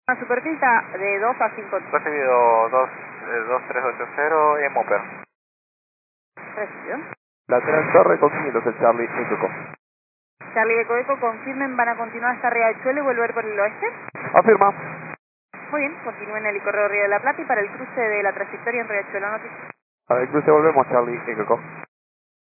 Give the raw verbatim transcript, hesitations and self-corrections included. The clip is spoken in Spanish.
A Superpista de dos a cinco. Recibido dos, eh, dos tres ocho cero en Moper. Recibido. Lateral Torre con quinientos, el Charlie Eco. Charlie Eco Eco, confirmen, van a continuar hasta Riachuelo y volver por el oeste. Afirma. Muy bien, continúen el correo Río de la Plata y para el cruce de la trayectoria en Riachuelo. Noticias. A ver, cruce volvemos, Charlie Eco.